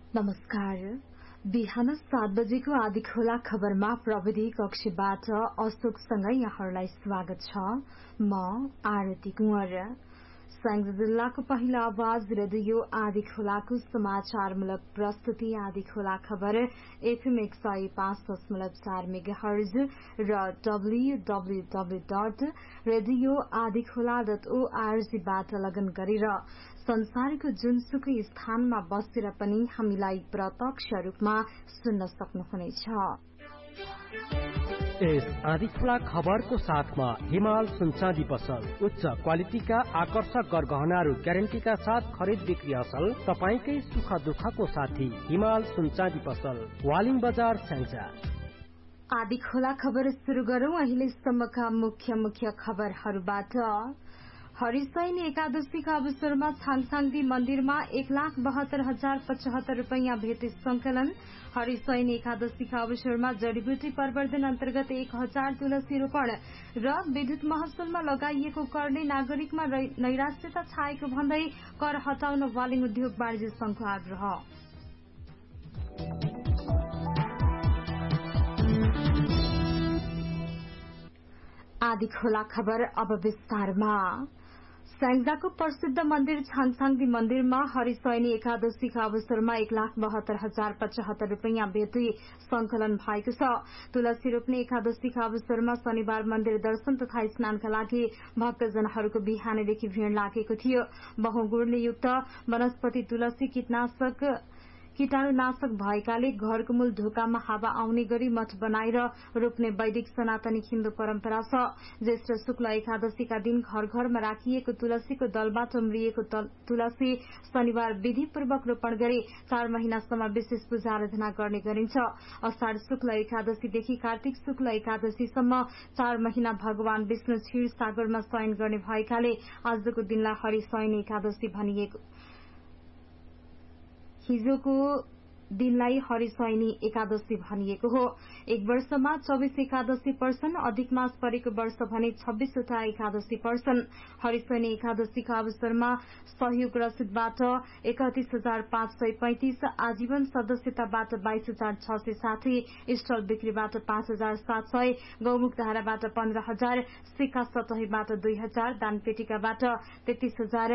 नमस्कार। बिहान 7 बजेको आदि खोला खबरमा प्रविधि कक्षबाट अशोकसँगै यहाँहरूलाई स्वागत छ। म आरती कुँवर। संयुक्त जिल्लाको पहिलो आवाज रेडियो आदि खोलाको समाचारमूलक प्रस्तुति आदि खोला खबर एफएम 105.4 मेगाहर्ज र www.radioadikhola.org बाट लगन गरेर संसारको जुनसुकै स्थानमा बसेर पनि हामीलाई प्रत्यक्ष रूपमा सुन्न सक्नुहुनेछ। यस आदिखोला खबरको साथमा हिमाल सुनचाँदी पसल उच्च क्वालिटीका आकर्षक गरगहनाहरू ग्यारेन्टीका साथ खरिद बिक्री असल तपाईकै सुख दुःखको साथी हिमाल सुनचाँदी पसल वालिङ बजार स्याङ्जा। आदिखोला खबर सुरु गरौं अहिलेसम्मका मुख्य खबरहरूबाट। हरिशयनी एकादशीका अवसरमा छाङछाङदी मन्दिरमा 1,72,075 रूपैयाँ भेटी संकलन। हरिशयनी एकादशीका अवसरमा जडीबुटी प्रवर्धन अन्तर्गत 1,000 तुलसी रोपण र विद्युत महसुलमा लगाइएको करले नागरिकमा नैराश्यता छाएको भन्दै कर हटाउन वालिङ उद्योग वाणिज्य संघको आग्रह। आदिखोला खबर अब विस्तारमा। स्याङ्जाको प्रसिद्ध मन्दिर छाङछाङदी मन्दिरमा हरिशयनी एकादशीका अवसरमा 1,72,075 रूपैयाँ भेटी संकलन भएको छ। तुलसी रोप्ने एकादशीका अवसरमा शनिबार मन्दिर दर्शन तथा स्नानका लागि भक्तजनहरूको बिहानैदेखि भीड़ लागेको थियो। बहुगुणले युक्त वनस्पति तुलसी कीटाणुनाशक भएकाले घरको मूल ढोकामा हावा आउने गरी मठ बनाएर रोप्ने वैदिक सनातनी हिन्दू परम्परा छ। ज्येष्ठ शुक्ल एकादशीका दिन घर घरमा राखिएको तुलसीको दलबाट उम्रिएको तुलसी शनिबार विधिपूर्वक रोपण गरी 4 महिनासम्म विशेष पूजा आराधना गर्ने गरिन्छ। अषाढ़ शुक्ल एकादशीदेखि कार्तिक शुक्ल एकादशीसम्म 4 महिना भगवान विष्णु क्षीर सागरमा शयन गर्ने भएकाले आजको दिनलाई हरिशयनी एकादशी भनिएको। हिजोको दिनलाई हरिशयनी एकादशी भनिएको हो। एक वर्षमा 24 एकादशी पर्छन्। अधिक मास परेको वर्ष भने 26 वटा एकादशी पर्छन्। हरिशयनी एकादशीका अवसरमा सहयोग रसिदबाट 31,535, आजीवन सदस्यताबाट 22,660, स्टल बिक्रीबाट 5,700, गौमुख धाराबाट 15,000, सिक्का सतहीबाट 2,000, दानपेटिकाबाट 33,000,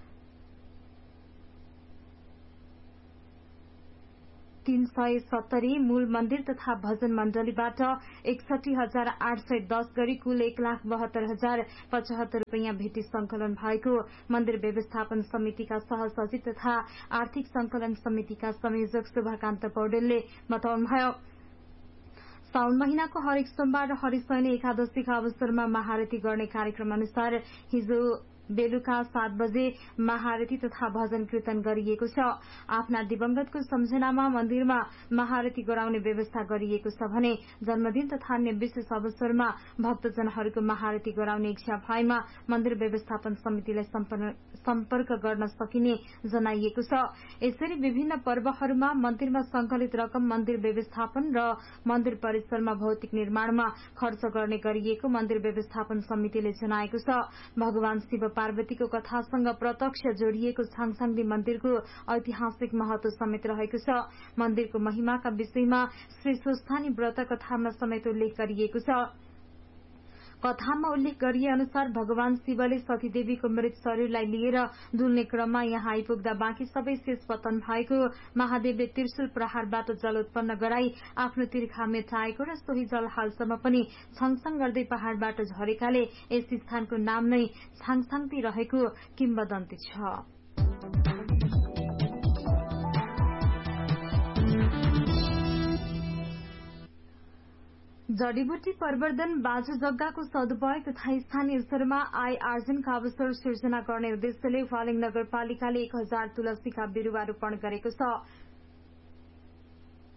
मूल मन्दिर तथा भजन मण्डलीबाट 61,810 गरी कुल 1,72,075 रूपैयाँ भेटी संकलन भएको मन्दिर व्यवस्थापन समितिका सहसचिव तथा आर्थिक संकलन समितिका संयोजक शुभकान्त पौडेलले बताउनुभयो। साउन महिनाको हरेक सोमबार हरिशयनी एकादशीका अवसरमा महाआरती गर्ने कार्यक्रम अनुसार हिजो बेलुका 7 बजे महाआरती तथा भजन कीर्तन गरिएको छ। आफ्ना दिवंगतको सम्झनामा मन्दिरमा महाआरती गराउने व्यवस्था गरिएको छ भने जन्मदिन तथा अन्य विशेष अवसरमा भक्तजनहरूको महाआरती गराउने इच्छा भएमा मन्दिर व्यवस्थापन समितिलाई सम्पर्क गर्न सकिने जनाइएको छ। यसरी विभिन्न पर्वहरूमा मन्दिरमा संकलित रकम मन्दिर व्यवस्थापन र मन्दिर परिसरमा भौतिक निर्माणमा खर्च गर्ने गरिएको मन्दिर व्यवस्थापन समितिले जनाएको छ। भगवान शिव पार्वतीको कथासँग प्रत्यक्ष जोडिएको छाङछाङदी मन्दिरको ऐतिहासिक महत्व समेत रहेको छ। मन्दिरको महिमाका विषयमा श्री स्वस्थानी व्रत कथामा समेत उल्लेख गरिएको छ। कथामा उल्लेख गरिए अनुसार भगवान शिवले सतीदेवीको मृत शरीरलाई लिएर डुल्ने क्रममा यहाँ आइपुग्दा बाँकी सबै शेष पतन भएको महादेवले त्रिशूल प्रहारबाट जल उत्पन्न गराई आफ्नो तिर्खा मेटाएको र सोही जल हालसम्म पनि छङछङ गर्दै पहाड़बाट झरेकाले यस स्थानको नाम नै छाङछाङदी रहेको किम्वदन्ती छ। जडीबुटी प्रवर्धन बाजा जग्गाको सदुपयोग तथा स्थानीय स्तरमा आय आर्जनका अवसर सृजना गर्ने उद्देश्यले वालिङ नगरपालिकाले 1,000 तुलसीका बिरूवा रोपण गरेको छ।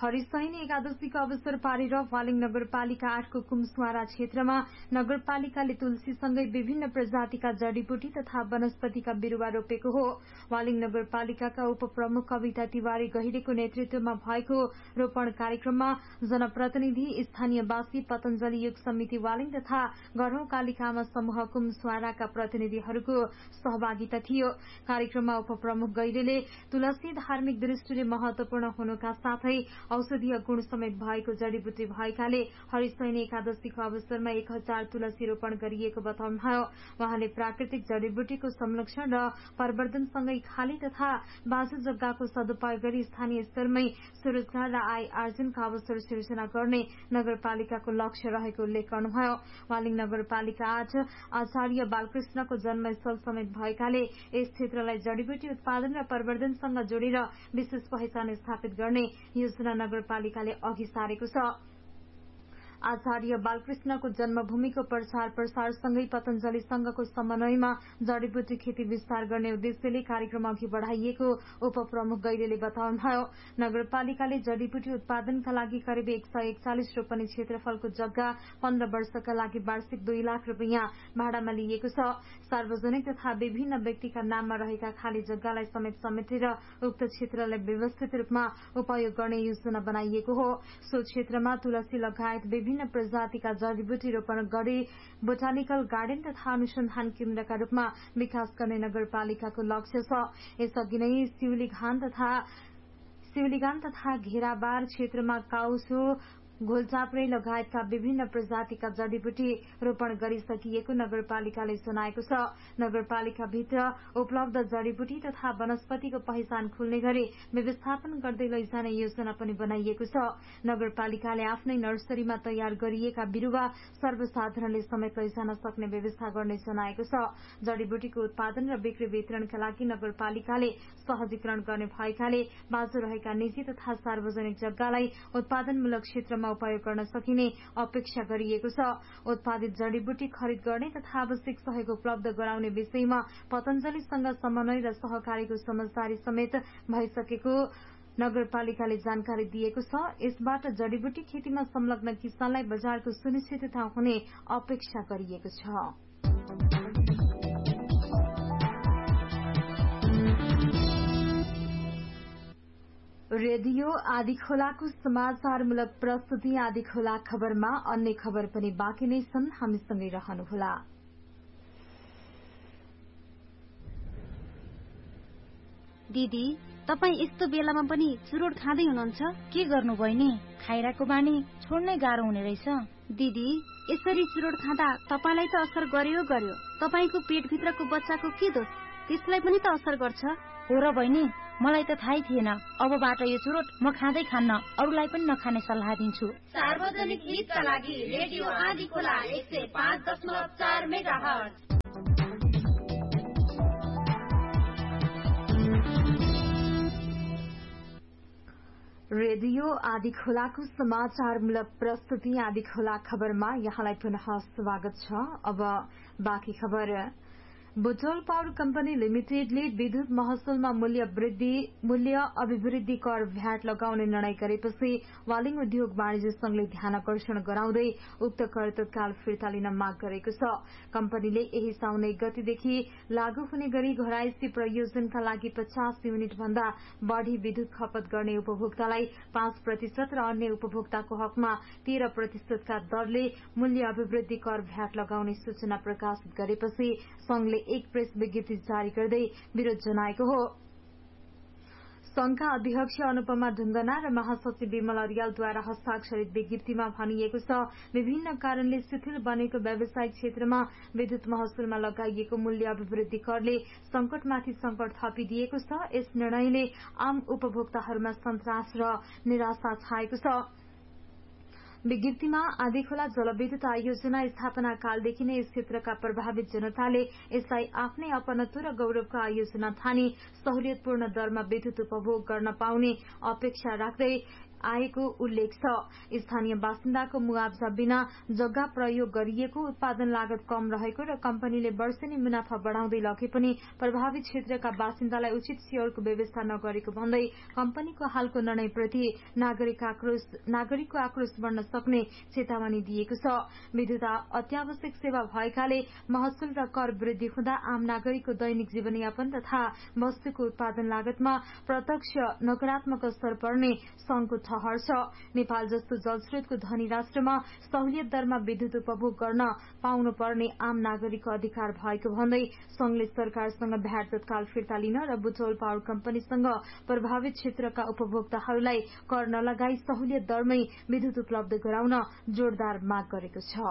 हरिशयनी एकादशीको अवसर पारेर वालिङ नगरपालिका 8 को कुम्सुवारा क्षेत्रमा नगरपालिकाले तुलसीसँगै विभिन्न प्रजातिका जडीबुटी तथा वनस्पतिका बिरूवा रोपेको हो। वालिङ नगरपालिकाका उपप्रमुख कविता तिवारी गहिरेको नेतृत्वमा भएको रोपण कार्यक्रममा जनप्रतिनिधि, स्थानीयवासी, पतञ्जलि योग समिति वालिङ तथा गढौकालिकामा समूह कुम्सुवाराका प्रतिनिधिहरूको सहभागिता थियो। कार्यक्रममा उपप्रमुख गैरेले तुलसी धार्मिक दृष्टिले महत्वपूर्ण हुनुका साथै औषधीय गुण समेत भएको जडीबुटी भएकाले हरिशयनी एकादशीको अवसरमा 1000 तुलसी रोपण गरिएको बताउनुभयो। उहाँले प्राकृतिक जडीबुटीको संरक्षण र प्रवर्धनसँगै खाली तथा बाँझो जग्गाको सदुपयोग गरी स्थानीय स्तरमै स्वरोजगार र आय आर्जनका अवसर सिर्जना गर्ने नगरपालिकाको लक्ष्य रहेको उल्लेख गर्नुभयो। वालिङ नगरपालिका 8 आचार्य बालकृष्णको जन्मस्थल समेत भएकाले यस क्षेत्रलाई जडीबुटी उत्पादन र प्रवर्धनसँग जोडेर विशेष पहिचान स्थापित गर्ने योजना नगरपालिकाले अघि सारेको छ। आचार्य बालकृष्णको जन्मभूमिको प्रचार प्रसारसँगै पतञ्जलि संघको समन्वयमा जडीबुटी खेती विस्तार गर्ने उद्देश्यले कार्यक्रम अघि बढ़ाइएको उपप्रमुख गैरेले बताउनुभयो। नगरपालिकाले जडीबुटी उत्पादनका लागि करिब 141 रोपनी क्षेत्रफलको जग्गा 15 वर्षका लागि वार्षिक 2 लाख रुपियाँ भाडामा लिएको छ। सार्वजनिक तथा विभिन्न व्यक्तिका नाममा रहेका खाली जग्गालाई समेटेर उक्त क्षेत्रलाई व्यवस्थित रूपमा उपयोग गर्ने योजना बनाइएको हो। सो क्षेत्रमा तुलसी लगायत विभिन्न प्रजातिका जडीबुटी रोपण गरी बोटानिकल गार्डन तथा अनुसन्धान केन्द्रका रूपमा विकास गर्ने नगरपालिकाको लक्ष्य छ। यसअघि नै सिउलिगान तथा घेराबार क्षेत्रमा काउसो, घोलचाप्रे लगायतका विभिन्न प्रजातिका जडीबुटी रोपण गरिसकिएको नगरपालिकाले जनाएको छ। नगरपालिकाभित्र उपलब्ध जडीबुटी तथा वनस्पतिको पहिचान खुल्ने गरी व्यवस्थापन गर्दै लैजाने योजना पनि बनाइएको छ। नगरपालिकाले आफ्नै नर्सरीमा तयार गरिएका बिरूवा सर्वसाधारणले समेत लैजान सक्ने व्यवस्था गर्ने जनाएको छ। जडीबुटीको उत्पादन र बिक्री वितरणका लागि नगरपालिकाले सहजीकरण गर्ने भएकाले बाँझो रहेका निजी तथा सार्वजनिक जग्गालाई उत्पादनमूलक क्षेत्रमा उपयोग गर्न सकिने अपेक्षा गरिएको छ। उत्पादित जडीबुटी खरिद गर्ने तथा आवश्यक सहयोग उपलब्ध गराउने विषयमा पतञ्जलिसँग समन्वय र सहकारीको समझदारी समेत भइसकेको नगरपालिकाले जानकारी दिएको छ। यसबाट जडीबुटी खेतीमा संलग्न किसानलाई बजारको सुनिश्चितता हुने अपेक्षा गरिएको छ। रेडियो आदिखोलाको समाचारमूलक प्रस्तुति आदिखोला खबरमा अन्य खबर पनि बाँकी नै छन्, हामीसँगै रहनुहोला। दिदी, तपाई यस्तो बेलामा पनि चुरोट खाँदै हुनुहुन्छ? के गर्नु बहिनी? खाइराको बानी छोड्नै गाह्रो हुने रहेछ। दिदी, यसरी चुरोट खाँदा तपाईलाई त असर गर्यो। तपाईको पेटभित्रको बच्चाको के दोष? त्यसलाई पनि त असर गर्छ। हो र बहिनी, मलाई त थाहै थिएन। अबबाट यो चुरोट म खाँदै खान्न, अरूलाई पनि नखाने सल्लाह दिन्छु। सार्वजनिक हितका लागि रेडियो आदिखोला 105.4 मेगाहर्ज। रेडियो आदिखोलाको समाचारमूलक प्रस्तुति आदिखोला खबरमा यहाँलाई पुनः स्वागत छ। अब बाँकी खबर। बुटोल पावर कम्पनी लिमिटेडले विद्युत महसुलमा मूल्य अभिवृद्धि कर भ्याट लगाउने निर्णय गरेपछि वालिङ उद्योग वाणिज्य संघले ध्यानकर्षण गराउँदै उक्त कर तत्काल फिर्ता लिन माग गरेको छ। कम्पनीले यही साउन 1 गतेदेखि लागू हुने गरी घरायसी प्रयोजनका लागि 50 युनिट भन्दा बढ़ी विद्युत खपत गर्ने उपभोक्तालाई 5% र अन्य उपभोक्ताको हकमा 13% का दरले मूल्य अभिवृद्धि कर भ्याट लगाउने सूचना प्रकाशित गरेपछि संघले एक प्रेस विज्ञप्ति जारी गर्दै विरोध जनाएको हो। संघका अध्यक्ष अनुपमा ढुंगना र महासचिव विमल अर्यालद्वारा हस्ताक्षरित विज्ञप्तिमा भनिएको छ, विभिन्न कारणले शिथिल बनेको व्यावसायिक क्षेत्रमा विद्युत महसुलमा लगाइएको मूल्य अभिवृद्धि करले संकटमाथि संकट थपिदिएको छ। यस निर्णयले आम उपभोक्ताहरूमा सन्तास र निराशा छाएको छ। विज्ञप्तिमा आदिखोला जलविद्युत आयोजना स्थापना कालदेखि नै यस क्षेत्रका प्रभावित जनताले यसलाई आफ्नै अपनत्व र गौरवको आयोजना ठानी सहुलियतपूर्ण दरमा विद्युत उपभोग गर्न पाउने अपेक्षा राख्दै आएको उल्लेख छ। स्थानीय बासिन्दाको मुआवजा बिना जग्गा प्रयोग गरिएको, उत्पादन लागत कम रहेको र कम्पनीले वर्षेनी मुनाफा बढ़ाउँदै लगे पनि प्रभावित क्षेत्रका बासिन्दालाई उचित स्योरको व्यवस्था नगरेको भन्दै कम्पनीको हालको निर्णयप्रति नागरिकको आक्रोश बढ़न सक्ने चेतावनी दिएको छ। विद्युत अत्यावश्यक सेवा भएकाले महसुल र कर वृद्धि हुँदा आम नागरिकको दैनिक जीवनयापन तथा वस्तुको उत्पादन लागतमा प्रत्यक्ष नकारात्मक असर पर्ने संघको ठहर छ। नेपाल जस्तो जलस्रोतको धनी राष्ट्रमा सहुलियत दरमा विद्युत उपभोग गर्न पाउनु पर्ने आम नागरिकको अधिकार भएको भन्दै संघले सरकारसँग भ्याट तत्काल फिर्ता लिन र बुटोल पावर कम्पनीसँग प्रभावित क्षेत्रका उपभोक्ताहरूलाई कर नलगाई सहुलियत दरमै विद्युत उपलब्ध गराउन जोरदार माग गरेको छ।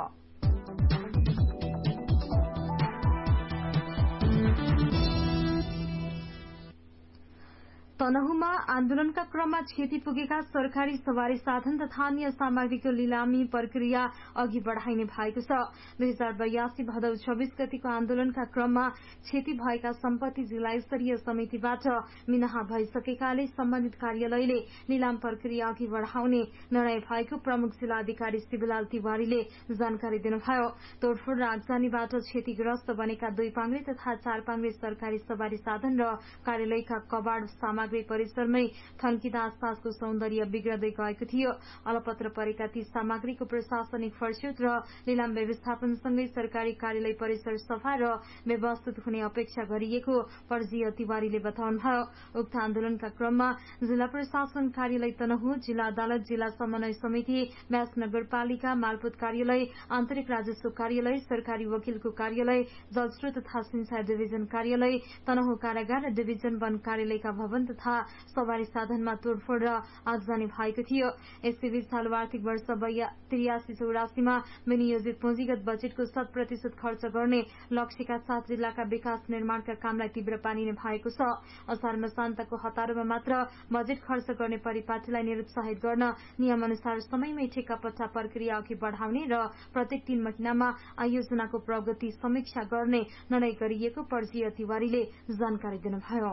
तनहुमा आन्दोलनका क्रममा क्षति पुगेका सरकारी सवारी साधन तथा अन्य सामग्रीको लिलामी प्रक्रिया अघि बढ़ाइने भएको छ। 2082 भदौ 26 गतिको आन्दोलनका क्रममा क्षति भएका सम्पत्ति जिल्ला स्तरीय समितिबाट मिनाहा भइसकेकाले सम्बन्धित कार्यालयले लिलाम प्रक्रिया अघि बढ़ाउने निर्णय भएको प्रमुख जिल्लाधिकारी शिवलाल तिवारीले जानकारी दिनुभयो। तोडफोड र आगजनीबाट क्षतिग्रस्त बनेका 2 पाङ्ग्रे तथा 4 पाङ्ग्रे सरकारी सवारी साधन र कार्यालयका कबाड़ सामग्री परिसरमै थन्किँदा आसपासको सौन्दर्य बिग्रदै गएको थियो। अलपत्र परेका ती सामग्रीको प्रशासनिक फर्स्यौत र लिलाम व्यवस्थापनसँगै सरकारी कार्यालय परिसर सफा र व्यवस्थित हुने अपेक्षा गरिएको पर्जीय तिवारीले बताउनुभयो। उक्त आन्दोलनका क्रममा जिल्ला प्रशासन कार्यालय तनहु, जिल्ला अदालत, जिल्ला समन्वय समिति, व्यास नगरपालिका, मालपोत कार्यालय, आन्तरिक राजस्व कार्यालय, सरकारी वकिलको कार्यालय, जलस्रोत तथा सिंचाई डिभिजन कार्यालय, तनहु कारागार र डिभिजन वन कार्यालयका भवन तथा सवारी साधनमा तोडफोड र आगजनी भएको थियो। यसैबीच चालू आर्थिक वर्ष 83-84 मा विनियोजित पुँजीगत बजेटको 100% खर्च गर्ने लक्ष्यका साथ जिल्लाका विकास निर्माणका कामलाई तीव्र पारिने भएको छ। असार मसान्तको हतारोमा मात्र बजेट खर्च गर्ने परिपाटीलाई निरुत्साहित गर्न नियम अनुसार समयमै ठेक्कापट्टा प्रक्रिया अघि बढ़ाउने र प्रत्येक 3 महिनामा आयोजनाको प्रगति समीक्षा गर्ने निर्णय गरिएको पर्जीय तिवारीले जानकारी दिनुभयो।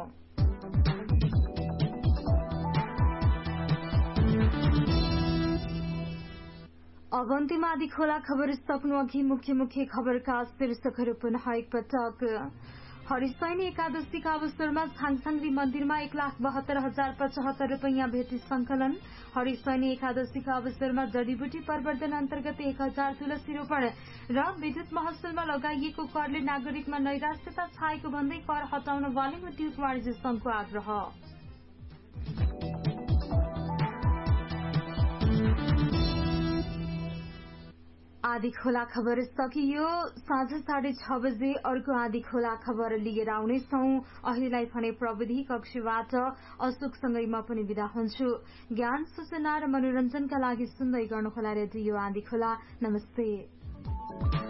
अब अन्त्यमा आदि खोला खबर सक्नु अघि मुख्य खबरका शीर्षकहरू पुनः एकपटक। हरिशयनी एकादशीका अवसरमा छाङछाङदी मन्दिरमा 1,72,075 रुपैयाँ भेटी संकलन। हरिशयनी एकादशीका अवसरमा जडीबुटी प्रवर्धन अन्तर्गत 1,000 तुलसी रोपण र विद्युत महसुलमा लगाइएको करले नागरिकमा नैराश्यता छाएको भन्दै कर हटाउन वालिङ उद्योग वाणिज्य संघको आग्रह। आदि खोला खबर सकियो। साँझ 6:30 बजे अर्को आदि खोला खबर लिएर आउनेछौं। अहिलेलाई भने प्रविधि कक्षबाट अशोकसँगै म पनि बिदा हुन्छु। ज्ञान, सूचना र मनोरञ्जनका लागि सुन्दै गर्नुहोला रेडियो आदि खोला। नमस्ते।